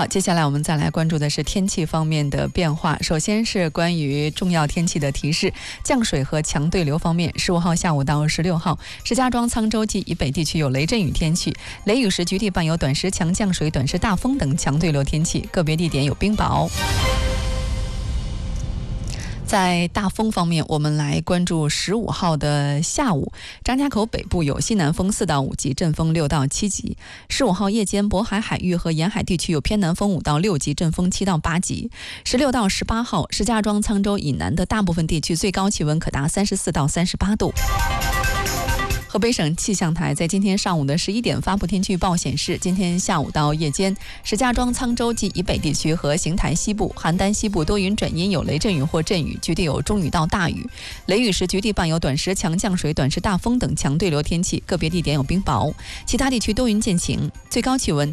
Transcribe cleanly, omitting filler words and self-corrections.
好，接下来我们再来关注的是天气方面的变化。首先是关于重要天气的提示，降水和强对流方面，15号下午到16号，石家庄、沧州及以北地区有雷阵雨天气，雷雨时局地伴有短时强降水、短时大风等强对流天气，个别地点有冰雹。在大风方面，我们来关注15号的下午，张家口北部有西南风4到5级，阵风6到7级。15号夜间，渤海海域和沿海地区有偏南风5到6级，阵风7到8级。16到18号，石家庄、沧州以南的大部分地区最高气温可达34到38度。河北省气象台在今天上午的11点发布天气预报显示，今天下午到夜间，石家庄、沧州及以北地区和邢台西部、邯郸西部多云转阴，有雷阵雨或阵雨，局地有中雨到大雨。雷雨时局地伴有短时强降水、短时大风等强对流天气，个别地点有冰雹。其他地区多云见晴，最高气温